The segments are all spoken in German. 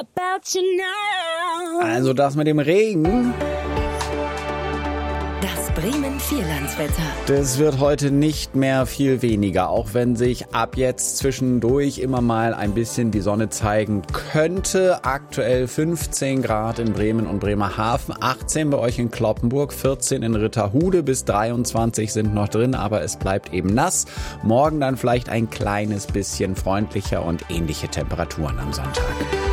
Also das mit dem Regen. Das Bremen Vierlandswetter. Das wird heute nicht mehr viel weniger, auch wenn sich ab jetzt zwischendurch immer mal ein bisschen die Sonne zeigen könnte. Aktuell 15 Grad in Bremen und Bremerhaven, 18 bei euch in Cloppenburg, 14 in Ritterhude, bis 23 sind noch drin, aber es bleibt eben nass. Morgen dann vielleicht ein kleines bisschen freundlicher und ähnliche Temperaturen am Sonntag.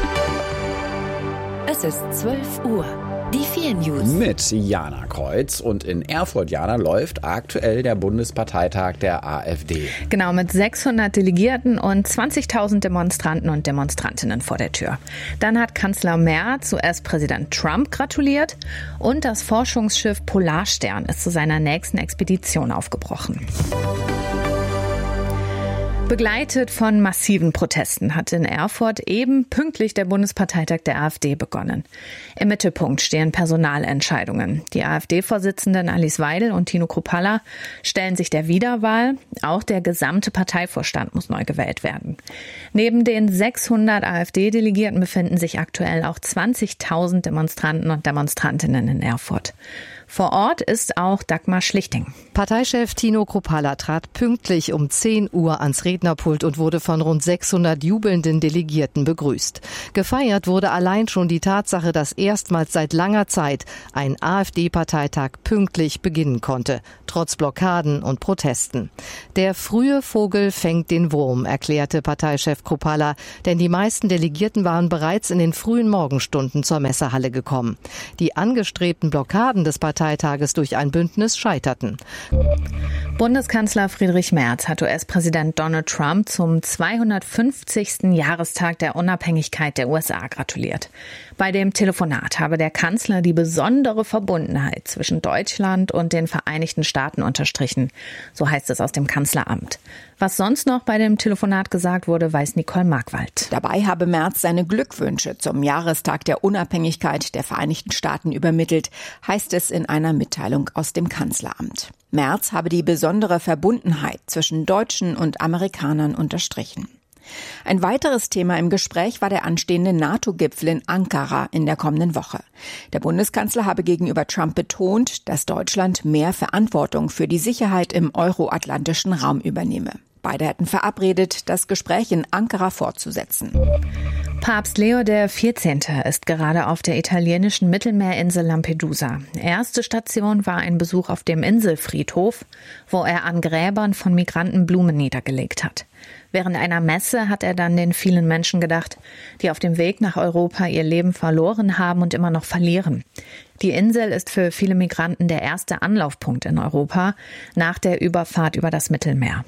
Es ist 12 Uhr. Die 4 News. Mit Jana Kreuz. Und in Erfurt, Jana, läuft aktuell der Bundesparteitag der AfD. Genau, mit 600 Delegierten und 20.000 Demonstranten und Demonstrantinnen vor der Tür. Dann hat Kanzler Merz US-Präsident Trump gratuliert und das Forschungsschiff Polarstern ist zu seiner nächsten Expedition aufgebrochen. Begleitet von massiven Protesten hat in Erfurt eben pünktlich der Bundesparteitag der AfD begonnen. Im Mittelpunkt stehen Personalentscheidungen. Die AfD-Vorsitzenden Alice Weidel und Tino Kruppalla stellen sich der Wiederwahl. Auch der gesamte Parteivorstand muss neu gewählt werden. Neben den 600 AfD-Delegierten befinden sich aktuell auch 20.000 Demonstranten und Demonstrantinnen in Erfurt. Vor Ort ist auch Dagmar Schlichting. Parteichef Tino Kruppalla trat pünktlich um 10 Uhr ans Rednerpult und wurde von rund 600 jubelnden Delegierten begrüßt. Gefeiert wurde allein schon die Tatsache, dass erstmals seit langer Zeit ein AfD-Parteitag pünktlich beginnen konnte, trotz Blockaden und Protesten. Der frühe Vogel fängt den Wurm, erklärte Parteichef Kruppalla, denn die meisten Delegierten waren bereits in den frühen Morgenstunden zur Messehalle gekommen. Die angestrebten Blockaden des Parteitages durch ein Bündnis scheiterten. Bundeskanzler Friedrich Merz hat US-Präsident Donald Trump zum 250. Jahrestag der Unabhängigkeit der USA gratuliert. Bei dem Telefonat habe der Kanzler die besondere Verbundenheit zwischen Deutschland und den Vereinigten Staaten unterstrichen. So heißt es aus dem Kanzleramt. Was sonst noch bei dem Telefonat gesagt wurde, weiß Nicole Markwald. Dabei habe Merz seine Glückwünsche zum Jahrestag der Unabhängigkeit der Vereinigten Staaten übermittelt, heißt es in einer Mitteilung aus dem Kanzleramt. Merz habe die besondere Verbundenheit zwischen Deutschen und Amerikanern unterstrichen. Ein weiteres Thema im Gespräch war der anstehende NATO-Gipfel in Ankara in der kommenden Woche. Der Bundeskanzler habe gegenüber Trump betont, dass Deutschland mehr Verantwortung für die Sicherheit im euroatlantischen Raum übernehme. Beide hätten verabredet, das Gespräch in Ankara fortzusetzen. Papst Leo XIV. Ist gerade auf der italienischen Mittelmeerinsel Lampedusa. Erste Station war ein Besuch auf dem Inselfriedhof, wo er an Gräbern von Migranten Blumen niedergelegt hat. Während einer Messe hat er dann den vielen Menschen gedacht, die auf dem Weg nach Europa ihr Leben verloren haben und immer noch verlieren. Die Insel ist für viele Migranten der erste Anlaufpunkt in Europa nach der Überfahrt über das Mittelmeer.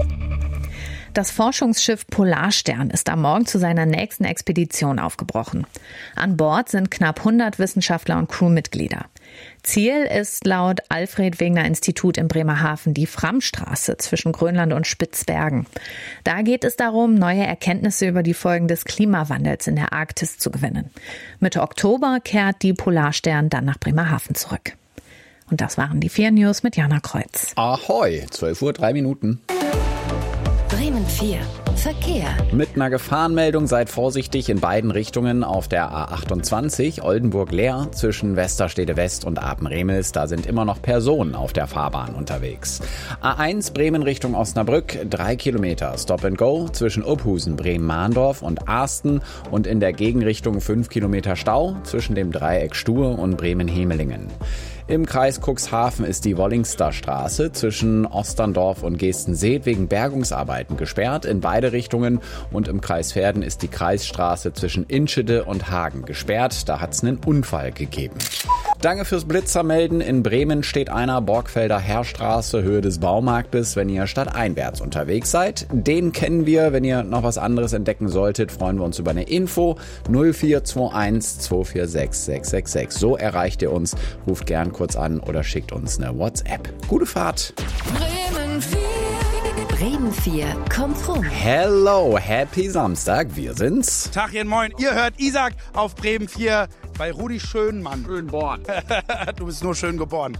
Das Forschungsschiff Polarstern ist am Morgen zu seiner nächsten Expedition aufgebrochen. An Bord sind knapp 100 Wissenschaftler und Crewmitglieder. Ziel ist laut Alfred-Wegener-Institut in Bremerhaven die Framstraße zwischen Grönland und Spitzbergen. Da geht es darum, neue Erkenntnisse über die Folgen des Klimawandels in der Arktis zu gewinnen. Mitte Oktober kehrt die Polarstern dann nach Bremerhaven zurück. Und das waren die 4 News mit Jana Kreuz. Ahoi, 12 Uhr, 3 Minuten. Bremen 4. Verkehr. Mit einer Gefahrenmeldung seid vorsichtig in beiden Richtungen auf der A28 Oldenburg-Leer zwischen Westerstede West und Apen-Remels. Da sind immer noch Personen auf der Fahrbahn unterwegs. A1 Bremen Richtung Osnabrück, 3 Kilometer Stop and Go zwischen Uphusen, Bremen-Mahndorf und Arsten und in der Gegenrichtung 5 Kilometer Stau zwischen dem Dreieck Stur und Bremen-Hemelingen. Im Kreis Cuxhaven ist die Wollingster Straße zwischen Osterndorf und Geestensee wegen Bergungsarbeiten gesperrt in beide Richtungen und im Kreis Verden ist die Kreisstraße zwischen Inschede und Hagen gesperrt. Da hat es einen Unfall gegeben. Danke fürs Blitzermelden. In Bremen steht einer, Borgfelder Heerstraße, Höhe des Baumarktes, wenn ihr stadteinwärts unterwegs seid. Den kennen wir. Wenn ihr noch was anderes entdecken solltet, freuen wir uns über eine Info. 0421 246 666. So erreicht ihr uns. Ruft gern kurz an oder schickt uns eine WhatsApp. Gute Fahrt. Bremen 4. Bremen 4 kommt rum. Hello, happy Samstag. Wir sind's. Tachchen, moin. Ihr hört Isaac auf Bremen 4 bei Rudi Schönmann. Schönborn. Du bist nur schön geboren.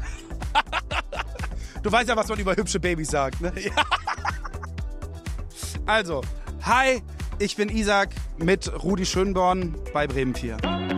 Du weißt ja, was man über hübsche Babys sagt, ne? Also, hi, Ich bin Isaac mit Rudi Schönborn bei Bremen 4.